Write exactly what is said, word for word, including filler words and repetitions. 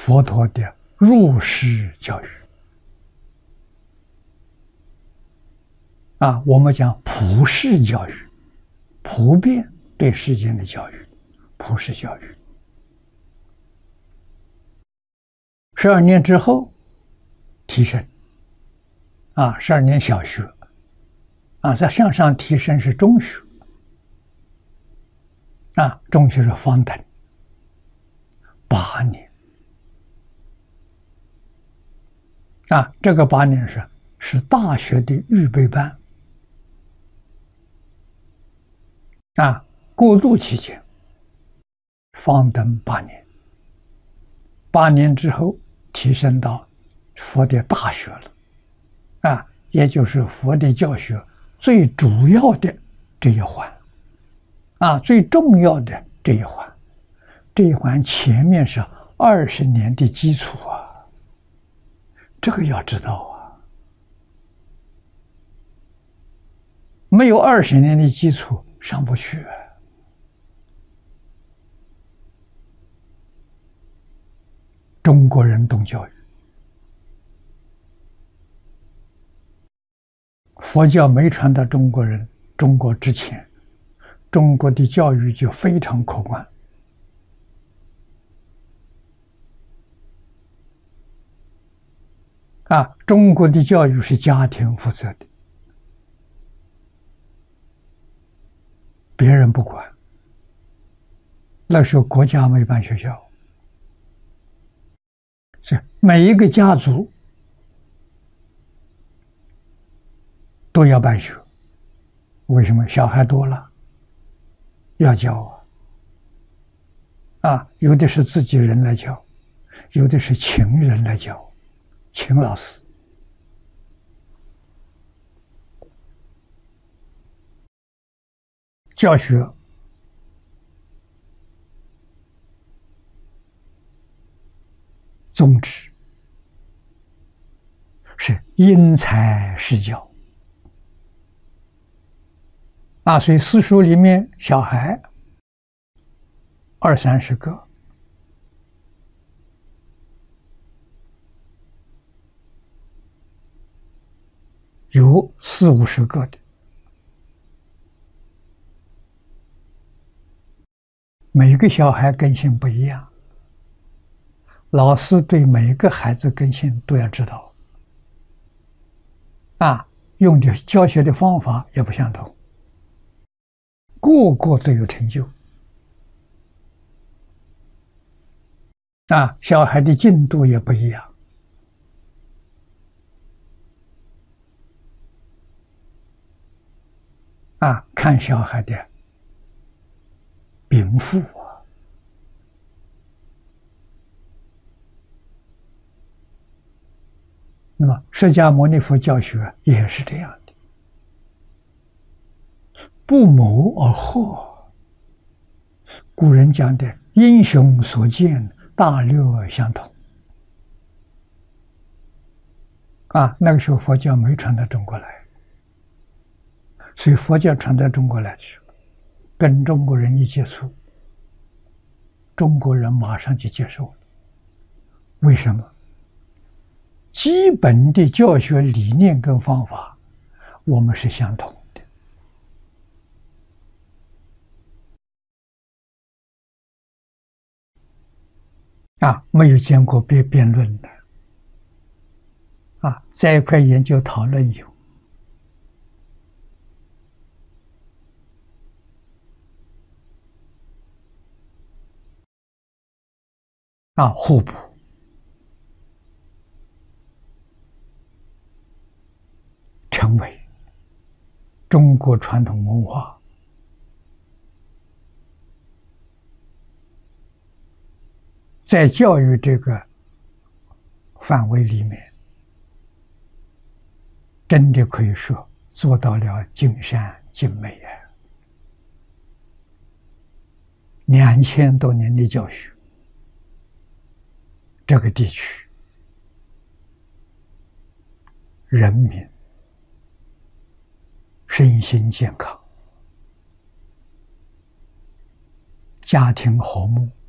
佛陀的入世教育啊，我们讲普世教育，普遍对世间的教育，普世教育。十二年之后提升啊，十二年小学啊，再向上提升是中学啊，中学是方等八年啊，这个八年是是大学的预备班啊，过渡期间方等八年，八年之后提升到佛的大学了啊，也就是佛的教学最主要的这一环啊，最重要的这一环，这一环前面是二十年的基础啊，这个要知道啊，没有二十年的基础上不去啊。中国人懂教育，佛教没传到中国人中国之前，中国的教育就非常可观啊！中国的教育是家庭负责的，别人不管。那时候国家没办学校，是每一个家族都要办学。为什么？小孩多了，要教啊！啊，有的是自己人来教，有的是请人来教，请老师。教学宗旨是因材施教啊，所以私塾里面小孩二三十个，有四五十个的，每个小孩根性不一样，老师对每个孩子根性都要知道啊，用的教学的方法也不相同，个个都有成就啊，小孩的进度也不一样啊，看小孩的禀赋啊，那么释迦牟尼佛教学也是这样的，不谋而合。古人讲的英雄所见大略相同啊，那个时候佛教没传到中国来，所以佛教传到中国来的时候，跟中国人一接触，中国人马上就接受了。为什么？基本的教学理念跟方法我们是相同的啊，没有见过别辩论的啊，在一块研究讨论有啊，互补，成为中国传统文化在教育这个范围里面，真的可以说做到了尽善尽美啊！两千多年的教学，这个地区人民身心健康，家庭和睦，